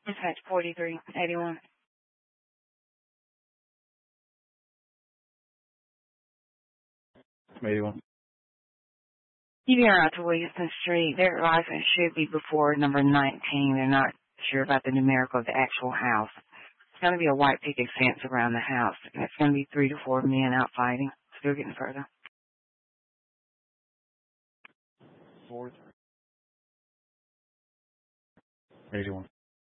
Dispatch 4381. You are out to Williamson Street. Their license should be before number 19. They're not sure about the numerical of the actual house. It's going to be a white picket fence around the house, and it's going to be 3 to 4 men out fighting. Still getting further. 81.